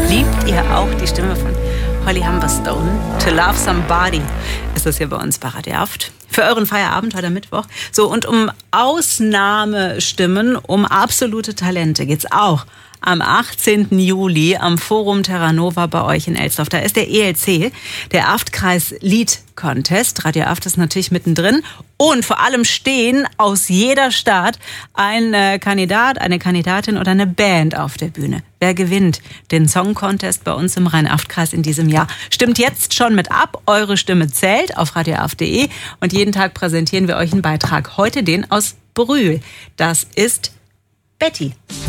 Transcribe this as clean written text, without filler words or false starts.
Liebt ihr auch die Stimme von Holly Humberstone? To Love Somebody ist das hier bei uns bei Radio Haft. Für euren Feierabend heute Mittwoch. So, und um Ausnahmestimmen, um absolute Talente geht's auch am 18. Juli am Forum Terra Nova bei euch in Elsdorf. Da ist der ELC, der Aftkreis Lied Contest. Radio Aft ist natürlich mittendrin. Und vor allem stehen aus jeder Stadt ein Kandidat, eine Kandidatin oder eine Band auf der Bühne. Wer gewinnt den Song Contest bei uns im Rhein-Aft-Kreis in diesem Jahr? Stimmt jetzt schon mit ab. Eure Stimme zählt auf radioaft.de. Und jeden Tag präsentieren wir euch einen Beitrag. Heute den aus Brühl. Das ist Betty.